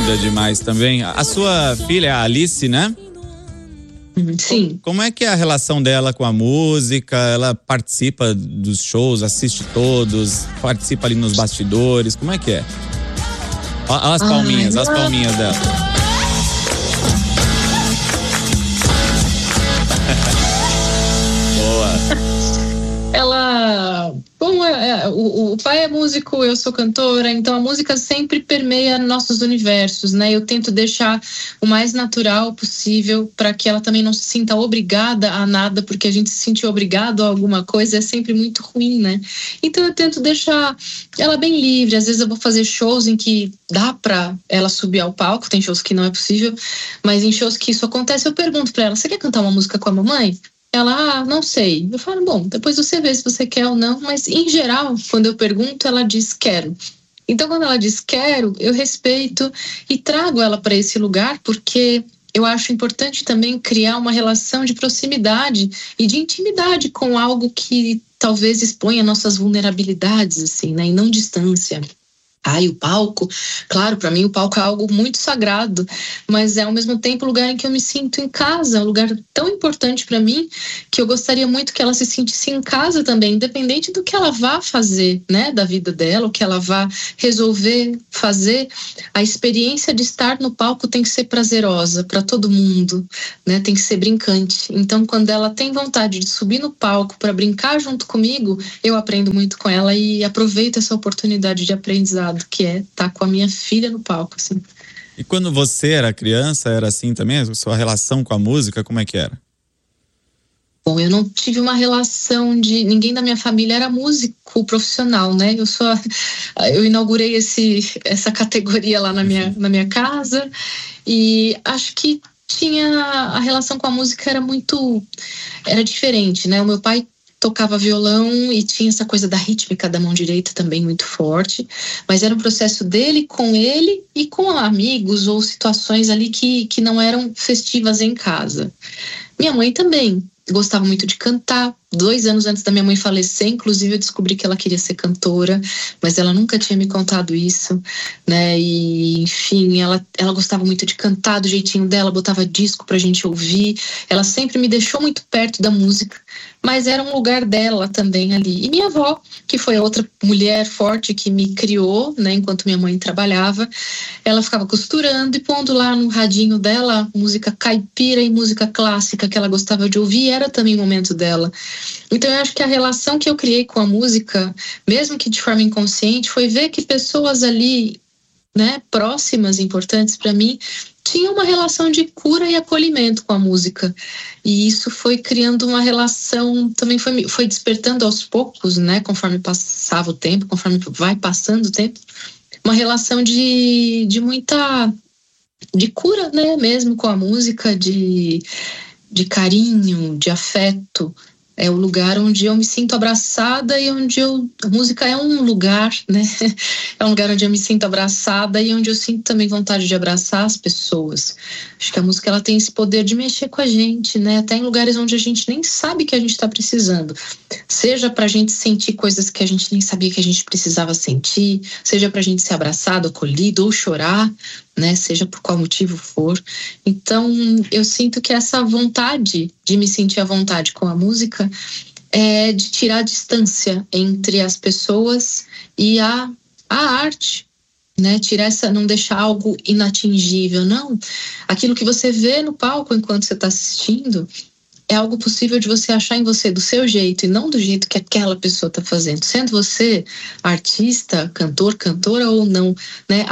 linda demais também. A sua filha é a Alice, né? Sim. Como é que é a relação dela com a música? Ela participa dos shows, assiste todos, participa ali nos bastidores, como é que é? Olha as palminhas dela. Boa. Ela, bom, o pai é músico, eu sou cantora, então a música sempre permeia nossos universos, né? Eu tento deixar o mais natural possível para que ela também não se sinta obrigada a nada, porque a gente se sentir obrigado a alguma coisa é sempre muito ruim, né? Então eu tento deixar ela bem livre. Às vezes eu vou fazer shows em que dá para ela subir ao palco, tem shows que não é possível, mas em shows que isso acontece, eu pergunto para ela: você quer cantar uma música com a mamãe? Ela, não sei. Eu falo, bom, depois você vê se você quer ou não, mas em geral, quando eu pergunto, ela diz quero. Então, quando ela diz quero, eu respeito e trago ela para esse lugar, porque eu acho importante também criar uma relação de proximidade e de intimidade com algo que talvez exponha nossas vulnerabilidades, assim, né, e não distância. E o palco, claro, para mim o palco é algo muito sagrado, mas é ao mesmo tempo um lugar em que eu me sinto em casa, um lugar tão importante para mim que eu gostaria muito que ela se sentisse em casa também, independente do que ela vá fazer, né, da vida dela, o que ela vá resolver fazer. A experiência de estar no palco tem que ser prazerosa para todo mundo, né, tem que ser brincante. Então, quando ela tem vontade de subir no palco para brincar junto comigo, eu aprendo muito com ela e aproveito essa oportunidade de aprendizado, que é estar com a minha filha no palco, assim. E quando você era criança, era assim também? A sua relação com a música, como é que era? Bom, eu não tive uma relação de... Ninguém da minha família era músico profissional, né? Eu inaugurei essa categoria lá na minha casa e acho que a relação com a música era diferente, né? O meu pai tocava violão e tinha essa coisa da rítmica da mão direita também muito forte, mas era um processo dele com ele e com amigos ou situações ali que não eram festivas em casa. Minha mãe também gostava muito de cantar. 2 anos antes da minha mãe falecer, inclusive, eu descobri que ela queria ser cantora, mas ela nunca tinha me contado isso, né? E, enfim, ela gostava muito de cantar do jeitinho dela, botava disco pra gente ouvir. Ela sempre me deixou muito perto da música, mas era um lugar dela também ali. E minha avó, que foi outra mulher forte que me criou, né, enquanto minha mãe trabalhava, ela ficava costurando e pondo lá no radinho dela música caipira e música clássica que ela gostava de ouvir, e era também o momento dela. Então eu acho que a relação que eu criei com a música, mesmo que de forma inconsciente, foi ver que pessoas ali, né, próximas, importantes para mim, tinham uma relação de cura e acolhimento com a música. E isso foi criando uma relação, também foi despertando aos poucos, né, conforme passava o tempo, conforme vai passando o tempo, uma relação de muita... de cura, né, mesmo com a música, de carinho, de afeto. É o lugar onde eu me sinto abraçada e onde a música é um lugar, né? É um lugar onde eu me sinto abraçada e onde eu sinto também vontade de abraçar as pessoas. Acho que a música, ela tem esse poder de mexer com a gente, né? Até em lugares onde a gente nem sabe que a gente está precisando. Seja pra gente sentir coisas que a gente nem sabia que a gente precisava sentir, seja pra gente ser abraçado, acolhido ou chorar, né? Seja por qual motivo for. Então, eu sinto que essa vontade de me sentir à vontade com a música é de tirar a distância entre as pessoas e a arte, né? Não deixar algo inatingível, não. Aquilo que você vê no palco enquanto você está assistindo é algo possível de você achar em você do seu jeito e não do jeito que aquela pessoa está fazendo. Sendo você artista, cantor, cantora ou não, né?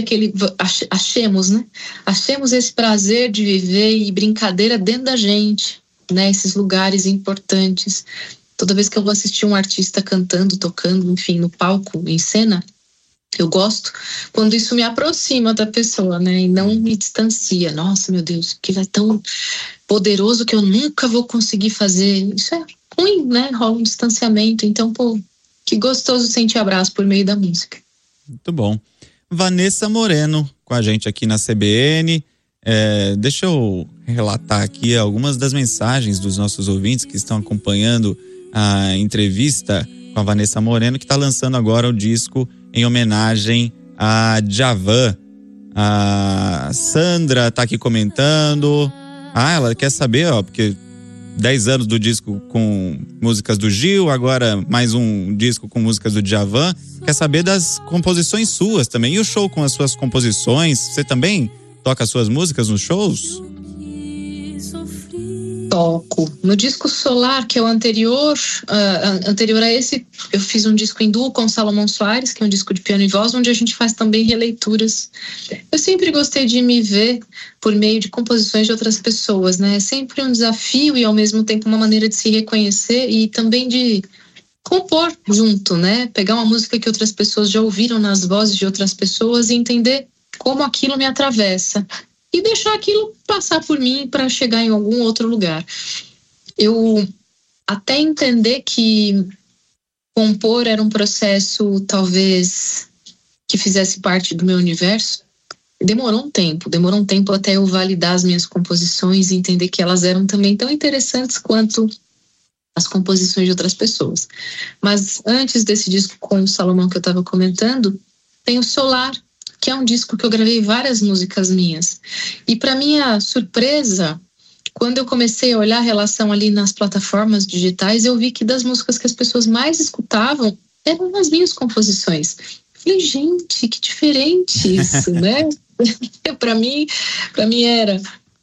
Achemos, né? Achemos esse prazer de viver e brincadeira dentro da gente, né? Esses lugares importantes. Toda vez que eu vou assistir um artista cantando, tocando, enfim, no palco, em cena, eu gosto quando isso me aproxima da pessoa, né? E não me distancia. Nossa, meu Deus, que é tão poderoso que eu nunca vou conseguir fazer. Isso é ruim, né? Rola um distanciamento. Então, que gostoso sentir abraço por meio da música. Muito bom. Vanessa Moreno com a gente aqui na CBN. Deixa eu relatar aqui algumas das mensagens dos nossos ouvintes que estão acompanhando a entrevista com a Vanessa Moreno, que está lançando agora o disco em homenagem a Djavan. A Sandra tá aqui comentando. Ela quer saber, porque 10 anos do disco com músicas do Gil, agora mais um disco com músicas do Djavan. Quer saber das composições suas também. E o show com as suas composições? Você também toca as suas músicas nos shows? Toco. No disco Solar, que é o anterior a esse, eu fiz um disco em duo com Salomão Soares, que é um disco de piano e voz, onde a gente faz também releituras. Eu sempre gostei de me ver por meio de composições de outras pessoas, né? É sempre um desafio e ao mesmo tempo uma maneira de se reconhecer e também de compor junto, né? Pegar uma música que outras pessoas já ouviram nas vozes de outras pessoas e entender como aquilo me atravessa. E deixar aquilo passar por mim para chegar em algum outro lugar. Eu até entender que compor era um processo talvez que fizesse parte do meu universo, demorou um tempo até eu validar as minhas composições e entender que elas eram também tão interessantes quanto as composições de outras pessoas. Mas antes desse disco com o Salomão que eu estava comentando, tem o Solar, que é um disco que eu gravei várias músicas minhas. E para minha surpresa, quando eu comecei a olhar a relação ali nas plataformas digitais, eu vi que das músicas que as pessoas mais escutavam eram as minhas composições. Falei, gente, que diferente isso, né? Para mim era.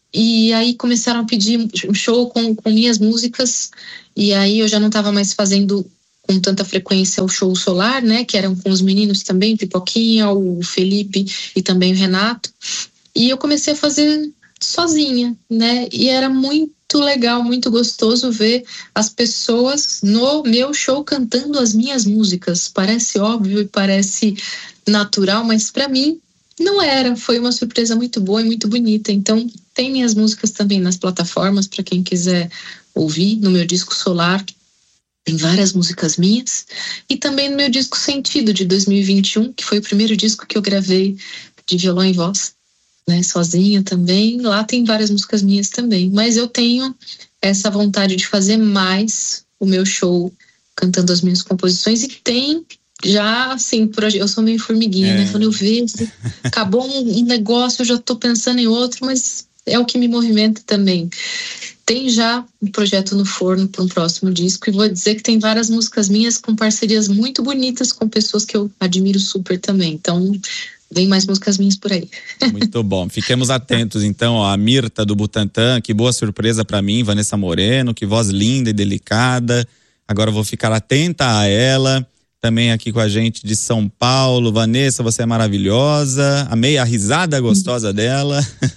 E aí começaram a pedir um show com minhas músicas, e aí eu já não estava mais fazendo com tanta frequência o show Solar, né, que eram com os meninos também, Pipoquinha, o Felipe e também o Renato, e eu comecei a fazer sozinha, né, e era muito legal, muito gostoso ver as pessoas no meu show cantando as minhas músicas. Parece óbvio e parece natural, mas para mim não era, foi uma surpresa muito boa e muito bonita. Então tem minhas músicas também nas plataformas para quem quiser ouvir. No meu disco Solar tem várias músicas minhas, e também no meu disco Sentido, de 2021, que foi o primeiro disco que eu gravei de violão e voz, né, sozinha também. Lá tem várias músicas minhas também, mas eu tenho essa vontade de fazer mais o meu show cantando as minhas composições, e tem já, assim, eu sou meio formiguinha, né, quando eu vejo, acabou um negócio, eu já tô pensando em outro, mas é o que me movimenta também. Tem já um projeto no forno para um próximo disco, e vou dizer que tem várias músicas minhas com parcerias muito bonitas com pessoas que eu admiro super também. Então, vem mais músicas minhas por aí. Muito bom. Fiquemos atentos, então, a Mirta do Butantã, que boa surpresa para mim, Vanessa Moreno, que voz linda e delicada. Agora eu vou ficar atenta a ela. Também aqui com a gente de São Paulo, Vanessa, você é maravilhosa. Amei a risada gostosa dela.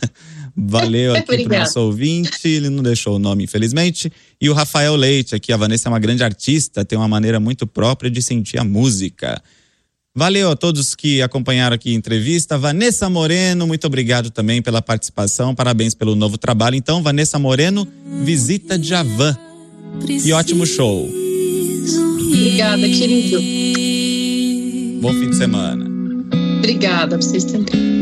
Valeu aqui pro nosso ouvinte, ele não deixou o nome, infelizmente. E o Rafael Leite aqui, a Vanessa é uma grande artista, tem uma maneira muito própria de sentir a música. Valeu a todos que acompanharam aqui a entrevista. Vanessa Moreno, muito obrigado também pela participação, parabéns pelo novo trabalho. Então, Vanessa Moreno, visita Djavan. E ótimo show. Obrigada, querido. Bom fim de semana. Obrigada, vocês também.